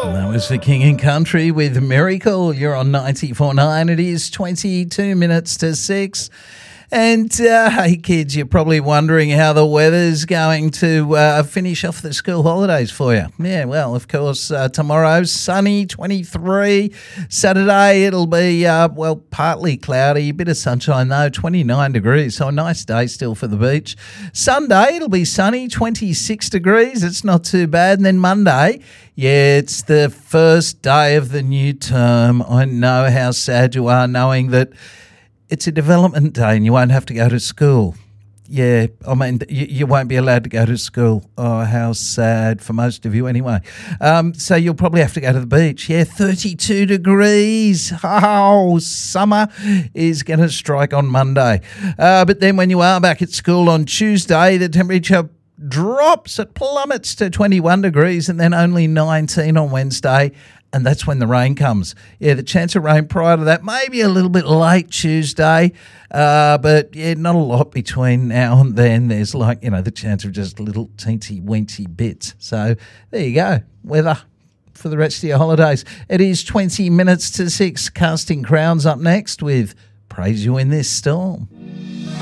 That was for King and Country with Miracle. You're on 94.9. It is 22 minutes to 6. And, hey, kids, you're probably wondering how the weather's going to finish off the school holidays for you. Yeah, well, of course, tomorrow, sunny, 23. Saturday, it'll be, partly cloudy, a bit of sunshine, though, 29 degrees. So a nice day still for the beach. Sunday, it'll be sunny, 26 degrees. It's not too bad. And then Monday, yeah, it's the first day of the new term. I know how sad you are knowing that it's a development day and you won't have to go to school. Yeah, I mean, you won't be allowed to go to school. Oh, how sad for most of you anyway. So you'll probably have to go to the beach. Yeah, 32 degrees. Oh, summer is going to strike on Monday. But then when you are back at school on Tuesday, the temperature drops, it plummets to 21 degrees and then only 19 on Wednesday. And that's when the rain comes. Yeah, the chance of rain prior to that, maybe a little bit late Tuesday, but yeah, not a lot between now and then. There's the chance of just little teensy-weensy bits. So there you go, weather for the rest of your holidays. It is 20 minutes to 6. Casting Crowns up next with Praise You in This Storm.